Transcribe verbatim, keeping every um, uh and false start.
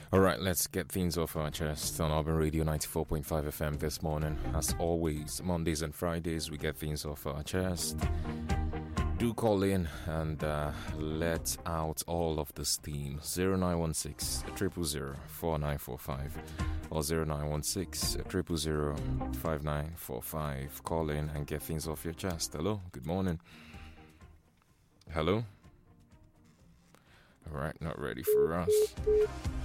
All right, let's get things off our chest on Urban Radio ninety-four point five F M this morning. As always, Mondays and Fridays, we get things off our chest. Do call in and uh, let out all of the steam. zero nine one six, zero zero zero, four nine four five or zero nine one six, zero zero zero, five nine four five. Call in and get things off your chest. Hello, good morning. Hello? All right, not ready for us.